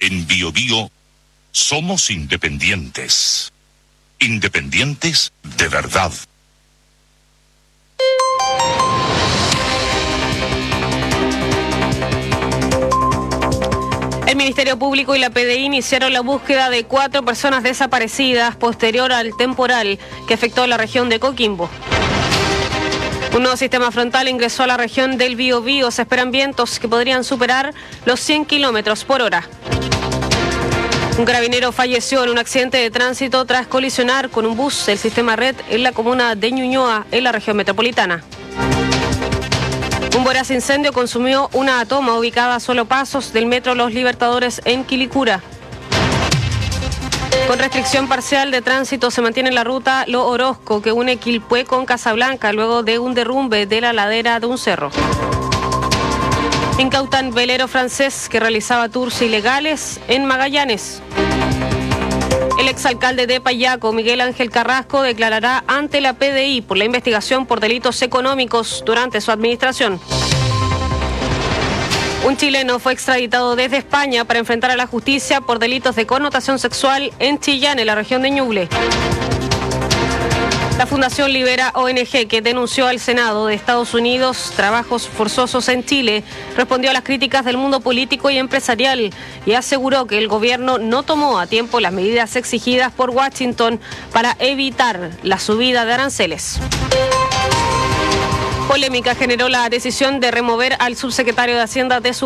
En Biobío somos independientes. Independientes de verdad. El Ministerio Público y la PDI iniciaron la búsqueda de 4 personas desaparecidas posterior al temporal que afectó la región de Coquimbo. Un nuevo sistema frontal ingresó a la región del Biobío. Se esperan vientos que podrían superar los 100 kilómetros por hora. Un carabinero falleció en un accidente de tránsito tras colisionar con un bus del sistema Red en la comuna de Ñuñoa, en la región metropolitana. Un voraz incendio consumió una toma ubicada a solo pasos del metro Los Libertadores en Quilicura. Con restricción parcial de tránsito se mantiene la ruta Lo Orozco, que une Quilpué con Casablanca luego de un derrumbe de la ladera de un cerro. Incautan velero francés que realizaba tours ilegales en Magallanes. El exalcalde de Payaco, Miguel Ángel Carrasco, declarará ante la PDI por la investigación por delitos económicos durante su administración. Un chileno fue extraditado desde España para enfrentar a la justicia por delitos de connotación sexual en Chillán, en la región de Ñuble. La Fundación Libera ONG, que denunció al Senado de Estados Unidos trabajos forzosos en Chile, respondió a las críticas del mundo político y empresarial y aseguró que el gobierno no tomó a tiempo las medidas exigidas por Washington para evitar la subida de aranceles. Polémica generó la decisión de remover al subsecretario de Hacienda de su